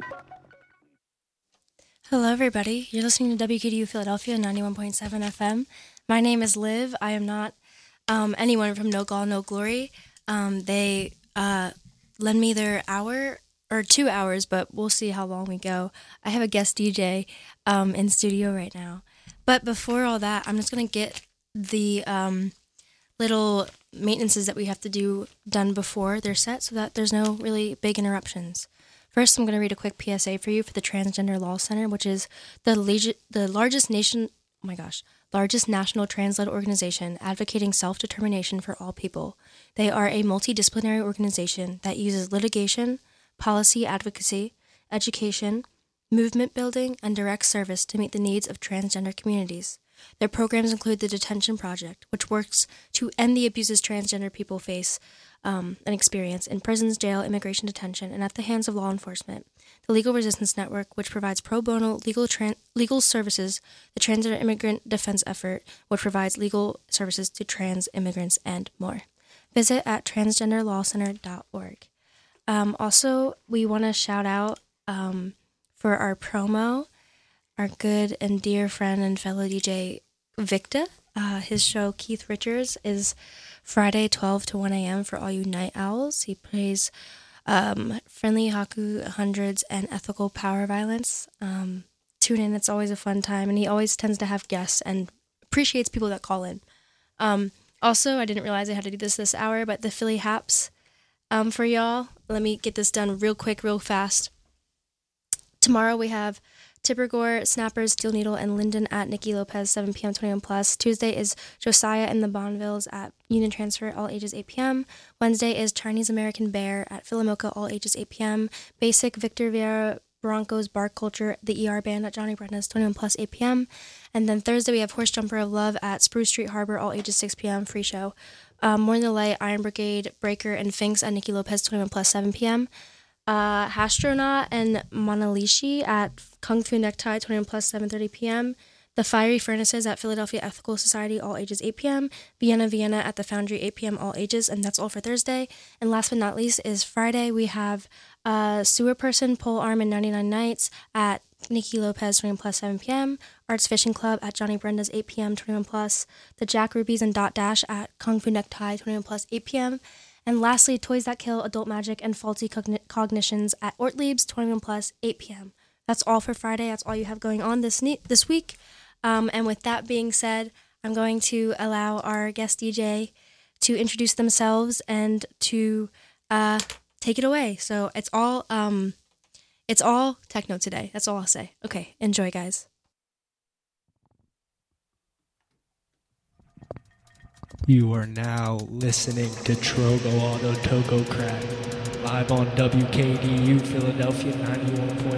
Hello, everybody. You're listening to WKDU Philadelphia 91.7 FM. My name is Liv. I am not anyone from No Gall, No Glory. They lend me their hour or 2 hours, but we'll see how long we go. I have a guest DJ in studio right now. But before all that, I'm just going to get the little maintenances that we have to do done before they're set so that there's no really big interruptions. First, I'm going to read a quick PSA for you for the Transgender Law Center, which is the largest national trans-led organization advocating self-determination for all people. They are a multidisciplinary organization that uses litigation, policy advocacy, education, movement building, and direct service to meet the needs of transgender communities. Their programs include the Detention Project, which works to end the abuses transgender people face and experience in prisons, jail, immigration detention, and at the hands of law enforcement. The Legal Resistance Network, which provides pro bono legal services, the Transgender Immigrant Defense Effort, which provides legal services to trans immigrants, and more. Visit at transgenderlawcenter.org. Also, we want to shout out for our promo, our good and dear friend and fellow DJ, Victa. His show, Keith Richards, is Friday, 12 to 1 a.m. for all you night owls. He plays friendly Haku hundreds and ethical power violence. Tune in. It's always a fun time, and he always tends to have guests and appreciates people that call in. Also, I didn't realize I had to do this hour, but the Philly Haps for y'all. Let me get this done real quick, real fast. Tomorrow we have Tipper Gore, Snappers, Steel Needle, and Linden at Nikki Lopez, 7 p.m., 21 plus. Tuesday is Josiah and the Bonvilles at Union Transfer, all ages 8 p.m. Wednesday is Chinese American Bear at Philomoka, all ages 8 p.m. Basic, Victor Vieira, Broncos, Bar Culture, the ER Band at Johnny Brenda's, 21 plus, 8 p.m. And then Thursday we have Horse Jumper of Love at Spruce Street Harbor, all ages 6 p.m., free show. More Than the Light, Iron Brigade, Breaker, and Finks at Nikki Lopez, 21 plus, 7 p.m. Hastronaut and Monalishi at Kung Fu Necktie, 21 plus, 7:30 p.m. The Fiery Furnaces at Philadelphia Ethical Society, all ages 8 p.m. Vienna at the Foundry, 8 p.m., all ages, and that's all for Thursday. And last but not least is Friday. We have Sewer Person, Pole Arm, and 99 Nights at Nikki Lopez, 21 plus, 7 p.m. Arts Fishing Club at Johnny Brenda's, 8 p.m., 21 plus. The Jack Rubies and Dot Dash at Kung Fu Necktie, 21 plus, 8 p.m. And lastly, Toys That Kill, Adult Magic, and Faulty Cognitions at Ortlieb's, 21 plus, 8 p.m. That's all for Friday. That's all you have going on this week. And with that being said, I'm going to allow our guest DJ to introduce themselves and to take it away. So it's all techno today. That's all I'll say. Okay, enjoy, guys. You are now listening to Trogo Auto Togo Crack, live on WKDU Philadelphia 91.7.